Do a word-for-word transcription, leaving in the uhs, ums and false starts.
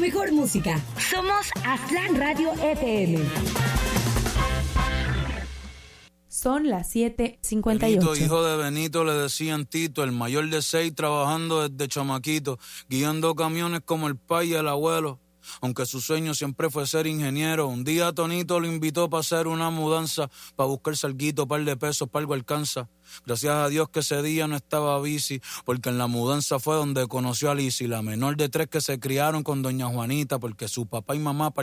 mejor música. Somos Aztlán Radio F M. Son las siete cincuenta y ocho. Benito, hijo de Benito, le decían Tito, el mayor de seis, trabajando desde chamaquito, guiando camiones como el pai y el abuelo. Aunque su sueño siempre fue ser ingeniero, un día Tonito lo invitó para hacer una mudanza, para buscar salguito, par de pesos, para algo alcanza. Gracias a Dios que ese día no estaba bici, porque en la mudanza fue donde conoció a Lizzy, la menor de tres que se criaron con doña Juanita, porque su papá y mamá